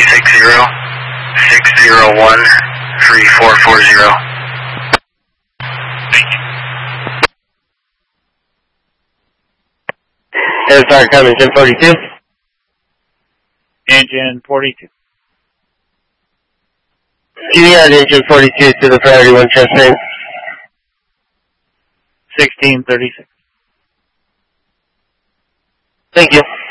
360-601-3440. Air come engine 42. Engine 42. QER engine 42 to the priority 1 chest range. 1636. Thank you.